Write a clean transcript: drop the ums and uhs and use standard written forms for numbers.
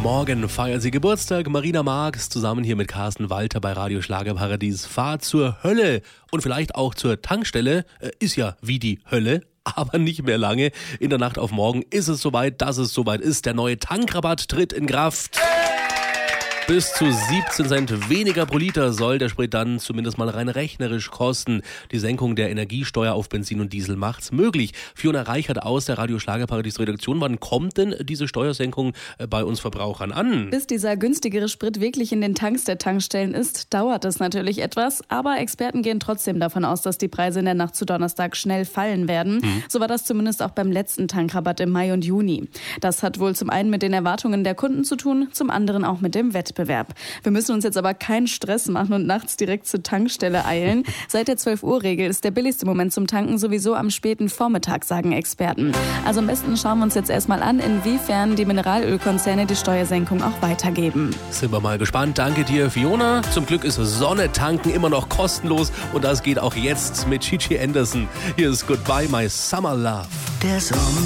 Morgen feiert sie Geburtstag. Marina Marx zusammen hier mit Carsten Walter bei Radio Schlagerparadies. Fahrt zur Hölle und vielleicht auch zur Tankstelle. Ist ja wie die Hölle. Aber nicht mehr lange. In der Nacht auf morgen ist es soweit, dass es soweit ist. Der neue Tankrabatt tritt in Kraft. Bis zu 17 Cent weniger pro Liter soll der Sprit dann zumindest mal rein rechnerisch kosten. Die Senkung der Energiesteuer auf Benzin und Diesel macht's möglich. Fiona Reichert aus der Radio Schlagerparadies Redaktion. Wann kommt denn diese Steuersenkung bei uns Verbrauchern an? Bis dieser günstigere Sprit wirklich in den Tanks der Tankstellen ist, dauert es natürlich etwas. Aber Experten gehen trotzdem davon aus, dass die Preise in der Nacht zu Donnerstag schnell fallen werden. So war das zumindest auch beim letzten Tankrabatt im Mai und Juni. Das hat wohl zum einen mit den Erwartungen der Kunden zu tun, zum anderen auch mit dem Wettbewerb. Wir müssen uns jetzt aber keinen Stress machen und nachts direkt zur Tankstelle eilen. Seit der 12-Uhr-Regel ist der billigste Moment zum Tanken sowieso am späten Vormittag, sagen Experten. Also am besten schauen wir uns jetzt erstmal an, inwiefern die Mineralölkonzerne die Steuersenkung auch weitergeben. Sind wir mal gespannt. Danke dir, Fiona. Zum Glück ist Sonne tanken immer noch kostenlos und das geht auch jetzt mit Gigi Anderson. Hier ist Goodbye My Summer Love. Der Sommer